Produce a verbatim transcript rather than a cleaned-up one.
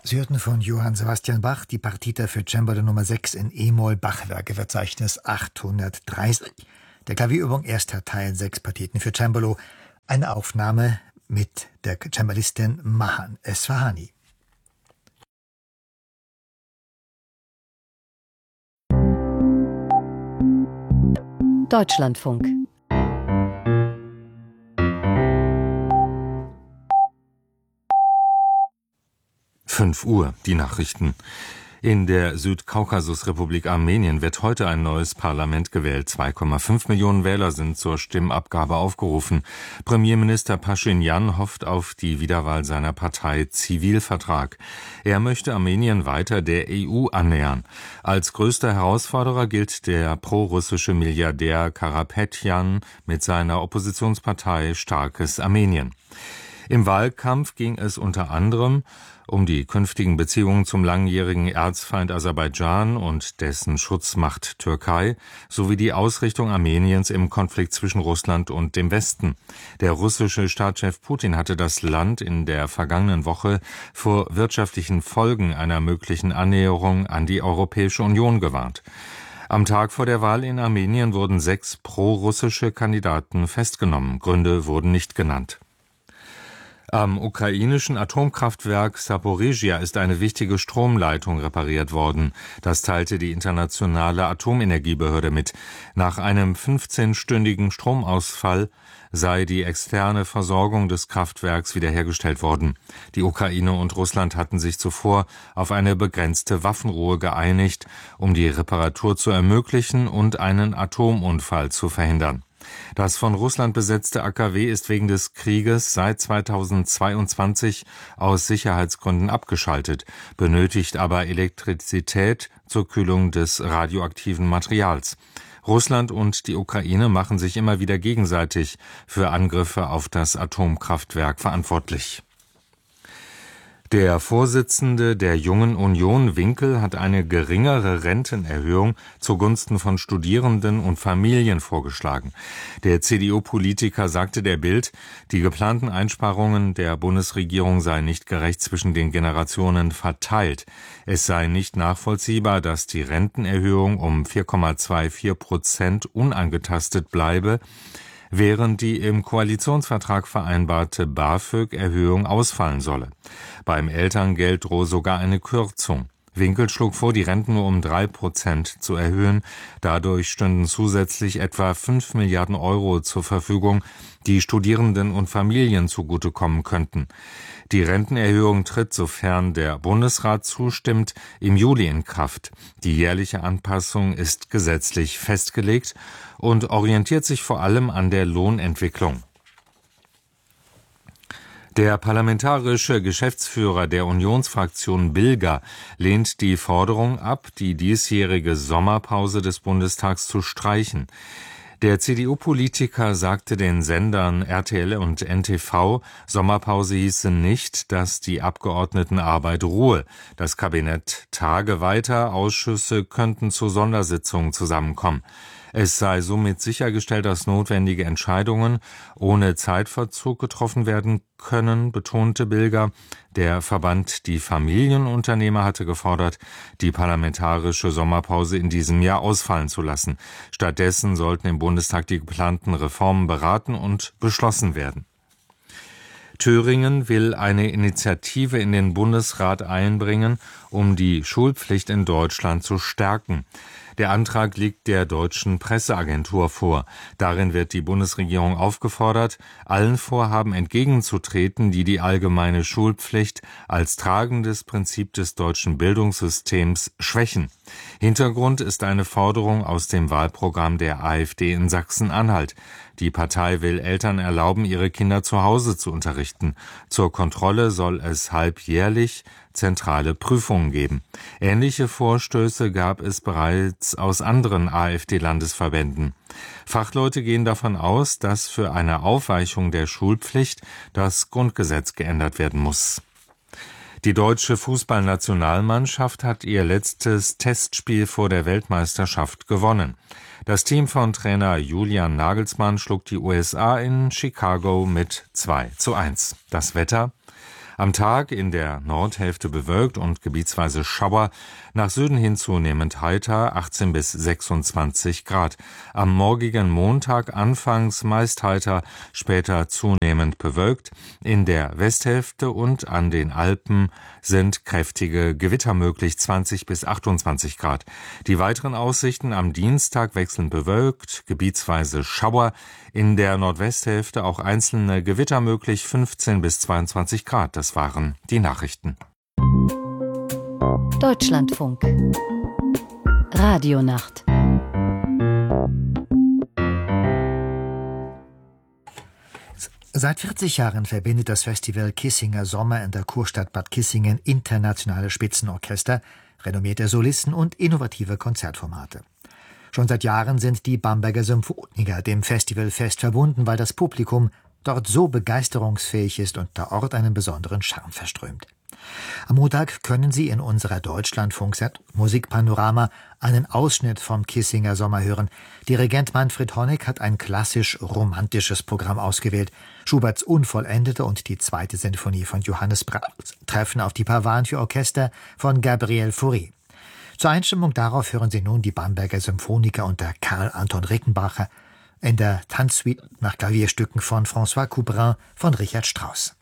Sie hörten von Johann Sebastian Bach die Partita für Cembalo Nummer sechs in E-Moll, Bachwerkeverzeichnis achthundertdreißig. Der Klavierübung erster Teil, sechs Partiten für Cembalo. Eine Aufnahme mit der Cembalistin Mahan Esfahani. Deutschlandfunk. fünf Uhr, die Nachrichten. In der Südkaukasusrepublik Armenien wird heute ein neues Parlament gewählt. zwei Komma fünf Millionen Wähler sind zur Stimmabgabe aufgerufen. Premierminister Paschinjan hofft auf die Wiederwahl seiner Partei Zivilvertrag. Er möchte Armenien weiter der E U annähern. Als größter Herausforderer gilt der prorussische Milliardär Karapetjan mit seiner Oppositionspartei Starkes Armenien. Im Wahlkampf ging es unter anderem um die künftigen Beziehungen zum langjährigen Erzfeind Aserbaidschan und dessen Schutzmacht Türkei sowie die Ausrichtung Armeniens im Konflikt zwischen Russland und dem Westen. Der russische Staatschef Putin hatte das Land in der vergangenen Woche vor wirtschaftlichen Folgen einer möglichen Annäherung an die Europäische Union gewarnt. Am Tag vor der Wahl in Armenien wurden sechs prorussische Kandidaten festgenommen. Gründe wurden nicht genannt. Am ukrainischen Atomkraftwerk Saporizhia ist eine wichtige Stromleitung repariert worden. Das teilte die internationale Atomenergiebehörde mit. Nach einem fünfzehnstündigen Stromausfall sei die externe Versorgung des Kraftwerks wiederhergestellt worden. Die Ukraine und Russland hatten sich zuvor auf eine begrenzte Waffenruhe geeinigt, um die Reparatur zu ermöglichen und einen Atomunfall zu verhindern. Das von Russland besetzte A K W ist wegen des Krieges seit zweitausendzweiundzwanzig aus Sicherheitsgründen abgeschaltet, benötigt aber Elektrizität zur Kühlung des radioaktiven Materials. Russland und die Ukraine machen sich immer wieder gegenseitig für Angriffe auf das Atomkraftwerk verantwortlich. Der Vorsitzende der Jungen Union, Winkel, hat eine geringere Rentenerhöhung zugunsten von Studierenden und Familien vorgeschlagen. Der C D U-Politiker sagte der Bild, die geplanten Einsparungen der Bundesregierung seien nicht gerecht zwischen den Generationen verteilt. Es sei nicht nachvollziehbar, dass die Rentenerhöhung um vier Komma vierundzwanzig Prozent unangetastet bleibe, während die im Koalitionsvertrag vereinbarte BAföG-Erhöhung ausfallen solle. Beim Elterngeld drohe sogar eine Kürzung. Winkel schlug vor, die Renten nur um drei Prozent zu erhöhen. Dadurch stünden zusätzlich etwa fünf Milliarden Euro zur Verfügung, die Studierenden und Familien zugutekommen könnten. Die Rentenerhöhung tritt, sofern der Bundesrat zustimmt, im Juli in Kraft. Die jährliche Anpassung ist gesetzlich festgelegt und orientiert sich vor allem an der Lohnentwicklung. Der parlamentarische Geschäftsführer der Unionsfraktion Bilger lehnt die Forderung ab, die diesjährige Sommerpause des Bundestags zu streichen. Der C D U-Politiker sagte den Sendern R T L und N T V, Sommerpause hieße nicht, dass die Abgeordnetenarbeit ruhe. Das Kabinett tage weiter, Ausschüsse könnten zu Sondersitzungen zusammenkommen. Es sei somit sichergestellt, dass notwendige Entscheidungen ohne Zeitverzug getroffen werden können, betonte Bilger. Der Verband Die Familienunternehmer hatte gefordert, die parlamentarische Sommerpause in diesem Jahr ausfallen zu lassen. Stattdessen sollten im Bundestag die geplanten Reformen beraten und beschlossen werden. Thüringen will eine Initiative in den Bundesrat einbringen, um die Schulpflicht in Deutschland zu stärken. Der Antrag liegt der Deutschen Presseagentur vor. Darin wird die Bundesregierung aufgefordert, allen Vorhaben entgegenzutreten, die die allgemeine Schulpflicht als tragendes Prinzip des deutschen Bildungssystems schwächen. Hintergrund ist eine Forderung aus dem Wahlprogramm der AfD in Sachsen-Anhalt. Die Partei will Eltern erlauben, ihre Kinder zu Hause zu unterrichten. Zur Kontrolle soll es halbjährlich zentrale Prüfungen geben. Ähnliche Vorstöße gab es bereits aus anderen AfD-Landesverbänden. Fachleute gehen davon aus, dass für eine Aufweichung der Schulpflicht das Grundgesetz geändert werden muss. Die deutsche Fußballnationalmannschaft hat ihr letztes Testspiel vor der Weltmeisterschaft gewonnen. Das Team von Trainer Julian Nagelsmann schlug die U S A in Chicago mit zwei zu eins. Das Wetter: Am Tag in der Nordhälfte bewölkt und gebietsweise Schauer, nach Süden hin zunehmend heiter, achtzehn bis sechsundzwanzig Grad. Am morgigen Montag anfangs meist heiter, später zunehmend bewölkt. In der Westhälfte und an den Alpen sind kräftige Gewitter möglich, zwanzig bis achtundzwanzig Grad. Die weiteren Aussichten: am Dienstag wechselnd bewölkt, gebietsweise Schauer, in der Nordwesthälfte auch einzelne Gewitter möglich, fünfzehn bis zweiundzwanzig Grad. Das waren die Nachrichten. Deutschlandfunk Radionacht. Seit vierzig Jahren verbindet das Festival Kissinger Sommer in der Kurstadt Bad Kissingen internationale Spitzenorchester, renommierte Solisten und innovative Konzertformate. Schon seit Jahren sind die Bamberger Symphoniker dem Festival fest verbunden, weil das Publikum dort so begeisterungsfähig ist und der Ort einen besonderen Charme verströmt. Am Montag können Sie in unserer Deutschlandfunk-Set Musikpanorama einen Ausschnitt vom Kissinger Sommer hören. Dirigent Manfred Honeck hat ein klassisch-romantisches Programm ausgewählt. Schuberts Unvollendete und die zweite Sinfonie von Johannes Brahms treffen auf die Pavanen für Orchester von Gabriel Fauré. Zur Einstimmung darauf hören Sie nun die Bamberger Symphoniker unter Karl Anton Rickenbacher in der Tanzsuite nach Klavierstücken von François Couperin von Richard Strauss.